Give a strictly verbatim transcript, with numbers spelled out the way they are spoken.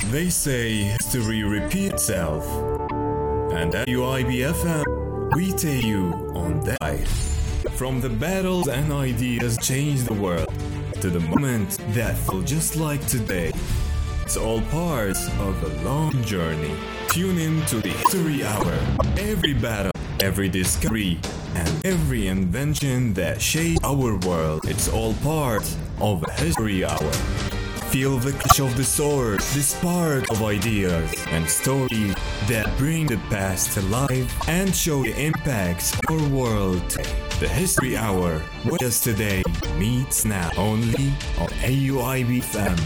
They say history repeats itself, and at U I B F M, we take you on that ride. From the battles and ideas changed the world, to the moments that feel just like today. It's all parts of a long journey. Tune in to the History Hour. Every battle, every discovery, and every invention that shaped our world. It's all part of a History Hour. Feel the clash of the swords, the spark of ideas and stories that bring the past to life and show the impacts of our world today. The History Hour, where yesterday meets now, only on A U I B F M.